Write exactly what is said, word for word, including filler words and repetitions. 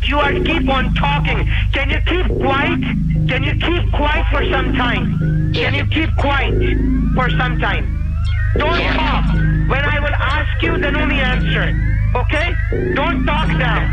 You are keep on talking. Can you keep quiet? Can you keep quiet for some time? Can you keep quiet for some time? Don't talk. When I will ask you, then only answer. Okay? Don't talk now.